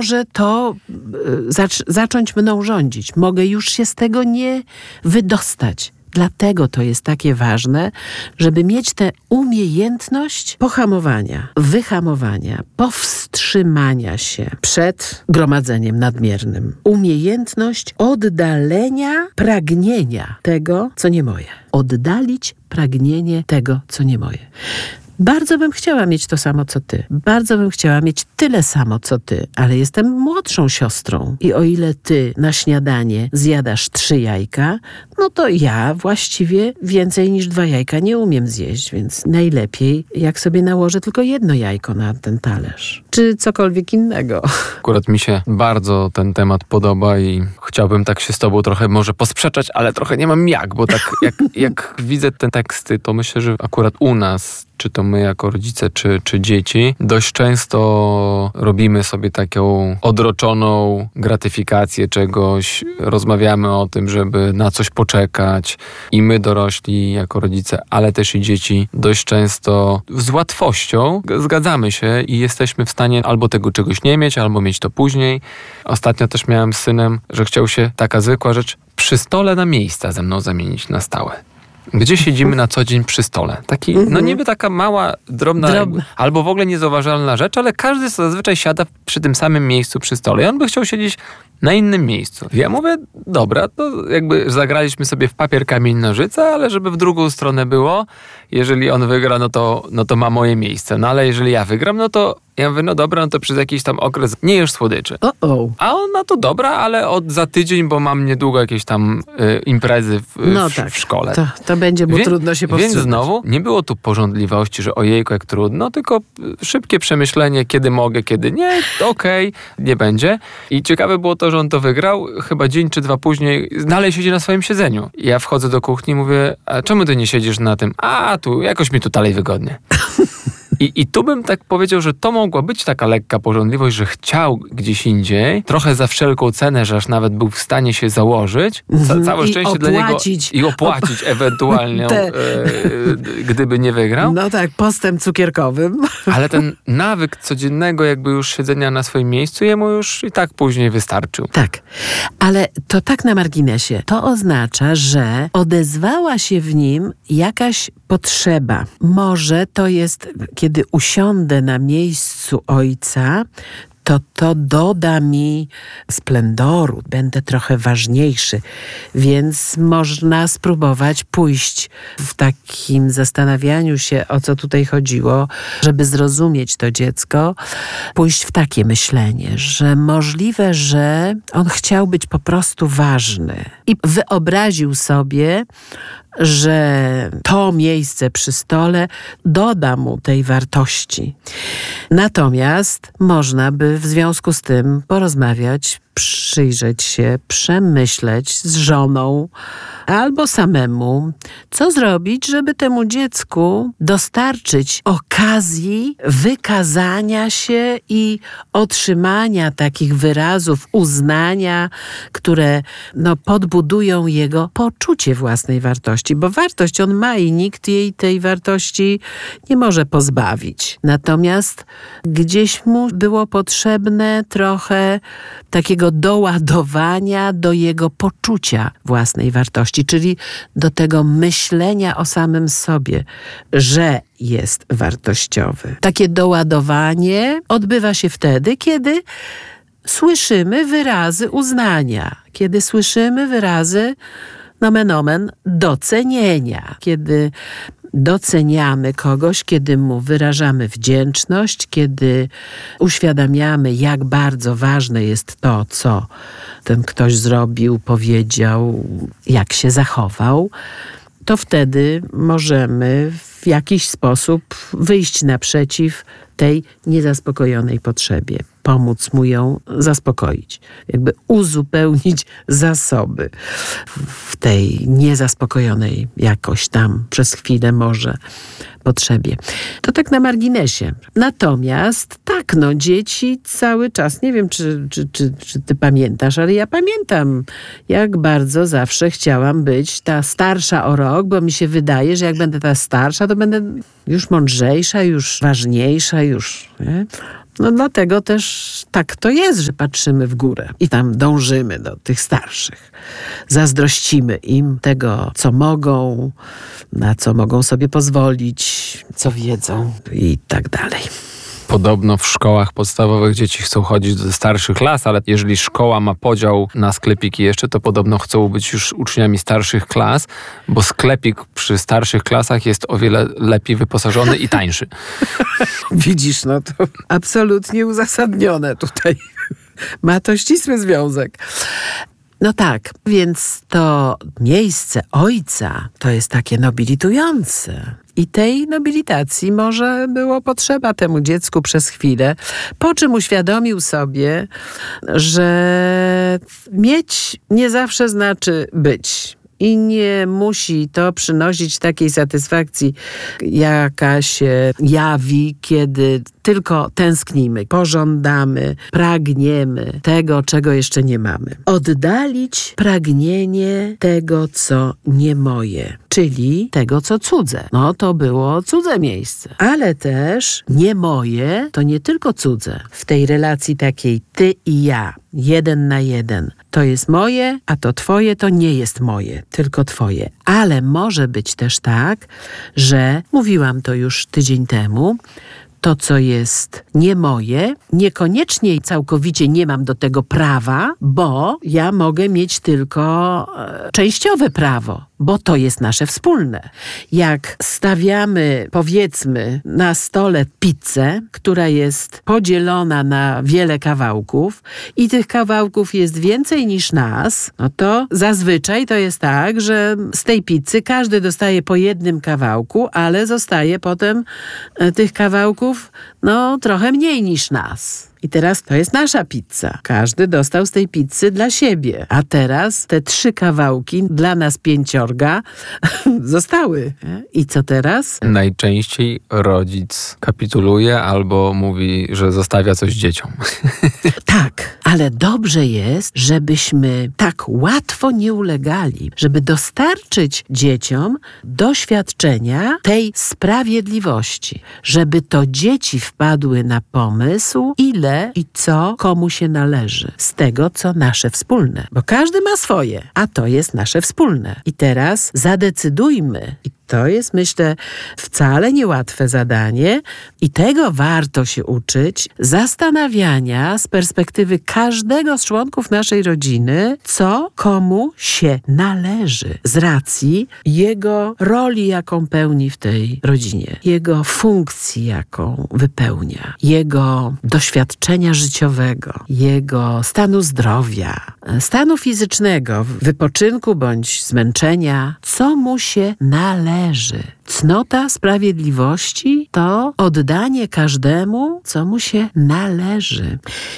może to zacząć mną rządzić. Mogę już się z tego nie wydostać. Dlatego to jest takie ważne, żeby mieć tę umiejętność pohamowania, wyhamowania, powstrzymania się przed gromadzeniem nadmiernym. Umiejętność oddalenia pragnienia tego, co nie moje. Oddalić pragnienie tego, co nie moje. Bardzo bym chciała mieć to samo, co ty. Bardzo bym chciała mieć tyle samo, co ty, ale jestem młodszą siostrą. I o ile ty na śniadanie zjadasz 3 jajka, no to ja właściwie więcej niż 2 jajka nie umiem zjeść, więc najlepiej, jak sobie nałożę tylko 1 jajko na ten talerz. Czy cokolwiek innego. Akurat mi się bardzo ten temat podoba i chciałbym tak się z tobą trochę może posprzeczać, ale trochę nie mam jak, bo tak jak widzę te teksty, to myślę, że akurat u nas, czy to my jako rodzice, czy dzieci, dość często robimy sobie taką odroczoną gratyfikację czegoś, rozmawiamy o tym, żeby na coś poczekać i my dorośli jako rodzice, ale też i dzieci dość często z łatwością zgadzamy się i jesteśmy w stanie albo tego czegoś nie mieć, albo mieć to później. Ostatnio też miałem z synem, że chciał się taka zwykła rzecz przy stole na miejsca ze mną zamienić na stałe. Gdzie siedzimy na co dzień przy stole. Taki, no niby taka mała, drobna, albo w ogóle niezauważalna rzecz, ale każdy zazwyczaj siada przy tym samym miejscu przy stole. I on by chciał siedzieć na innym miejscu. Ja mówię, dobra, to jakby zagraliśmy sobie w papier, kamień, nożyce, ale żeby w drugą stronę było, jeżeli on wygra, no to ma moje miejsce. No ale jeżeli ja wygram, no to ja mówię, no dobra, no to przez jakiś tam okres nie jesz słodyczy. A on, no to dobra, ale za tydzień, bo mam niedługo jakieś tam imprezy w szkole. To będzie mu trudno się powstrzymać. Więc znowu nie było tu pożądliwości, że ojejku, jak trudno, tylko szybkie przemyślenie, kiedy mogę, kiedy nie, okej, nie będzie. I ciekawe było to, że on to wygrał, chyba dzień czy 2 później dalej siedzi na swoim siedzeniu. Ja wchodzę do kuchni i mówię, a czemu ty nie siedzisz na tym? A tu, jakoś mi tu dalej wygodnie. I tu bym tak powiedział, że to mogła być taka lekka pożądliwość, że chciał gdzieś indziej, trochę za wszelką cenę, że aż nawet był w stanie się założyć. Całe szczęście dla niego i opłacić ewentualnie, gdyby nie wygrał. No tak, postem cukierkowym. Ale ten nawyk codziennego jakby już siedzenia na swoim miejscu jemu już i tak później wystarczył. Tak, ale to tak na marginesie. To oznacza, że odezwała się w nim jakaś potrzeba. Może to jest, kiedy usiądę na miejscu ojca, to doda mi splendoru, będę trochę ważniejszy, więc można spróbować pójść w takim zastanawianiu się, o co tutaj chodziło, żeby zrozumieć to dziecko, pójść w takie myślenie, że możliwe, że on chciał być po prostu ważny i wyobraził sobie, że to miejsce przy stole doda mu tej wartości. Natomiast można by w związku z tym porozmawiać, przyjrzeć się, przemyśleć z żoną albo samemu, co zrobić, żeby temu dziecku dostarczyć okazji wykazania się i otrzymania takich wyrazów uznania, które podbudują jego poczucie własnej wartości, bo wartość on ma i nikt jej tej wartości nie może pozbawić. Natomiast gdzieś mu było potrzebne trochę takiego doładowania do jego poczucia własnej wartości, czyli do tego myślenia o samym sobie, że jest wartościowy. Takie doładowanie odbywa się wtedy, kiedy słyszymy wyrazy uznania, kiedy słyszymy wyrazy nomen omen docenienia, kiedy doceniamy kogoś, kiedy mu wyrażamy wdzięczność, kiedy uświadamiamy, jak bardzo ważne jest to, co ten ktoś zrobił, powiedział, jak się zachował, to wtedy możemy w jakiś sposób wyjść naprzeciw tej niezaspokojonej potrzebie, pomóc mu ją zaspokoić, jakby uzupełnić zasoby w tej niezaspokojonej jakoś tam przez chwilę może potrzebie. To tak na marginesie. Natomiast tak, dzieci cały czas, nie wiem, czy ty pamiętasz, ale ja pamiętam, jak bardzo zawsze chciałam być ta starsza o rok, bo mi się wydaje, że jak będę ta starsza, to będę już mądrzejsza, już ważniejsza, już, nie? No dlatego też tak to jest, że patrzymy w górę i tam dążymy do tych starszych. Zazdrościmy im tego, co mogą, na co mogą sobie pozwolić, co wiedzą i tak dalej. Podobno w szkołach podstawowych dzieci chcą chodzić do starszych klas, ale jeżeli szkoła ma podział na sklepiki jeszcze, to podobno chcą być już uczniami starszych klas, bo sklepik przy starszych klasach jest o wiele lepiej wyposażony i tańszy. Widzisz, no to absolutnie uzasadnione tutaj. Ma to ścisły związek. No tak, więc to miejsce ojca to jest takie nobilitujące. I tej nobilitacji może było potrzeba temu dziecku przez chwilę, po czym uświadomił sobie, że mieć nie zawsze znaczy być. I nie musi to przynosić takiej satysfakcji, jaka się jawi, kiedy tylko tęsknimy, pożądamy, pragniemy tego, czego jeszcze nie mamy. Oddalić pragnienie tego, co nie moje, czyli tego, co cudze. No to było cudze miejsce. Ale też nie moje to nie tylko cudze. W tej relacji takiej ty i ja, 1 na 1. To jest moje, a to twoje to nie jest moje, tylko twoje. Ale może być też tak, że, mówiłam to już tydzień temu, to, co jest nie moje, niekoniecznie całkowicie nie mam do tego prawa, bo ja mogę mieć tylko częściowe prawo, bo to jest nasze wspólne. Jak stawiamy, powiedzmy, na stole pizzę, która jest podzielona na wiele kawałków i tych kawałków jest więcej niż nas, no to zazwyczaj to jest tak, że z tej pizzy każdy dostaje po jednym kawałku, ale zostaje potem tych kawałków trochę mniej niż nas. I teraz to jest nasza pizza. Każdy dostał z tej pizzy dla siebie. A teraz te 3 kawałki dla nas 5 zostały. I co teraz? Najczęściej rodzic kapituluje albo mówi, że zostawia coś dzieciom. Tak, ale dobrze jest, żebyśmy tak łatwo nie ulegali, żeby dostarczyć dzieciom doświadczenia tej sprawiedliwości. Żeby to dzieci wpadły na pomysł, ile i co komu się należy z tego, co nasze wspólne. Bo każdy ma swoje, a to jest nasze wspólne. I teraz zadecydujmy. I to jest, myślę, wcale niełatwe zadanie i tego warto się uczyć, zastanawiania z perspektywy każdego z członków naszej rodziny, co komu się należy z racji jego roli, jaką pełni w tej rodzinie, jego funkcji, jaką wypełnia, jego doświadczenia życiowego, jego stanu zdrowia, stanu fizycznego, wypoczynku bądź zmęczenia, co mu się należy. Cnota sprawiedliwości to oddanie każdemu, co mu się należy.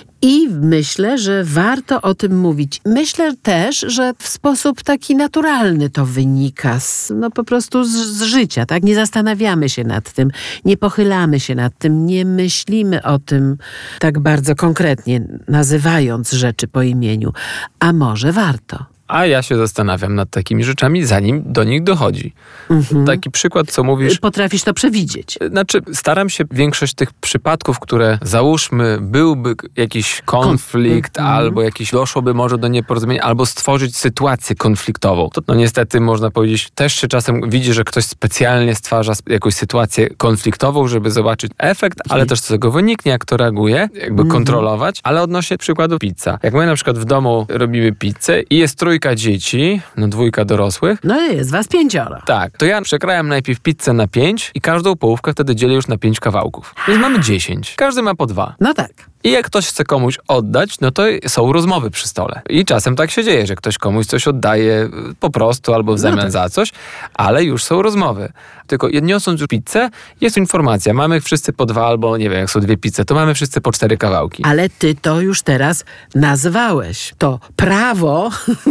I myślę, że warto o tym mówić. Myślę też, że w sposób taki naturalny to wynika po prostu z życia, tak? Nie zastanawiamy się nad tym, nie pochylamy się nad tym, nie myślimy o tym tak bardzo konkretnie, nazywając rzeczy po imieniu. A może warto? A ja się zastanawiam nad takimi rzeczami, zanim do nich dochodzi. Taki przykład, co mówisz... Potrafisz to przewidzieć. Znaczy, staram się większość tych przypadków, które załóżmy, byłby jakiś konflikt, albo doszłoby może do nieporozumienia, albo stworzyć sytuację konfliktową. To niestety można powiedzieć, też się czasem widzi, że ktoś specjalnie stwarza jakąś sytuację konfliktową, żeby zobaczyć efekt, ale też z tego wyniknie, jak to reaguje, jakby kontrolować. Ale odnośnie przykładu pizza. Jak my na przykład w domu robimy pizzę i jest 3 dzieci, 2 dorosłych. No jest was 5. Tak, to ja przekrajam najpierw pizzę na 5 i każdą połówkę wtedy dzielę już na 5 kawałków. Więc mamy 10. Każdy ma po 2. No tak. I jak ktoś chce komuś oddać, no to są rozmowy przy stole. I czasem tak się dzieje, że ktoś komuś coś oddaje po prostu albo w zamian za coś, ale już są rozmowy. Tylko niosąc już pizzę, jest informacja. Mamy wszyscy po 2 albo nie wiem, jak są 2 pizze, to mamy wszyscy po 4 kawałki. Ale ty to już teraz nazwałeś. To prawo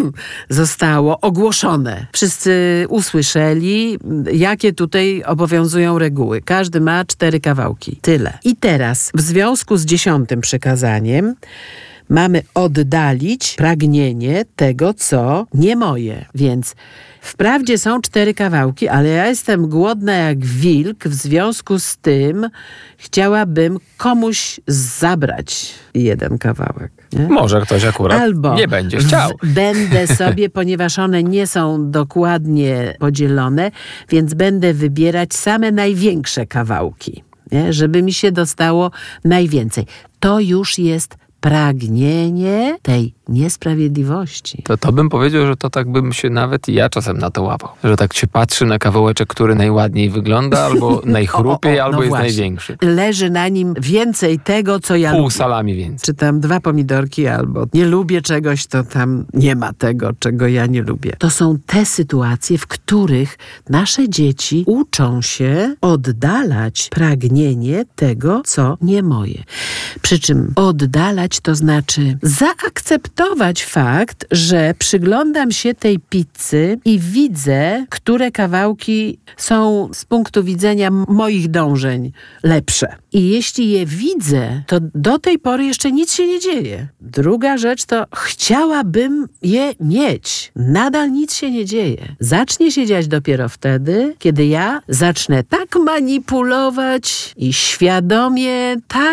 zostało ogłoszone. Wszyscy usłyszeli, jakie tutaj obowiązują reguły. Każdy ma 4 kawałki. Tyle. I teraz w związku z 10. przykazaniem mamy oddalić pragnienie tego, co nie moje. Więc wprawdzie są 4 kawałki, ale ja jestem głodna jak wilk, w związku z tym chciałabym komuś zabrać 1 kawałek. Nie? Może ktoś akurat Albo nie będzie chciał. Będę sobie, ponieważ one nie są dokładnie podzielone, więc będę wybierać same największe kawałki, nie? Żeby mi się dostało najwięcej. To już jest pragnienie tej niesprawiedliwości. To bym powiedział, że to tak bym się nawet i ja czasem na to łapał. Że tak się patrzy na kawałeczek, który najładniej wygląda, albo najchrupiej, albo no jest właśnie. największy. Leży na nim więcej tego, co ja Pół lubię. salami więcej. Czy tam 2 pomidorki, albo nie lubię czegoś, to tam nie ma tego, czego ja nie lubię. To są te sytuacje, w których nasze dzieci uczą się oddalać pragnienie tego, co nie moje. Przy czym oddalać to znaczy zaakceptować fakt, że przyglądam się tej pizzy i widzę, które kawałki są z punktu widzenia moich dążeń lepsze. I jeśli je widzę, to do tej pory jeszcze nic się nie dzieje. Druga rzecz to chciałabym je mieć. Nadal nic się nie dzieje. Zacznie się dziać dopiero wtedy, kiedy ja zacznę tak manipulować i świadomie tak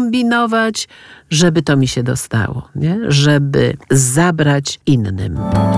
kombinować, żeby to mi się dostało, nie? Żeby zabrać innym.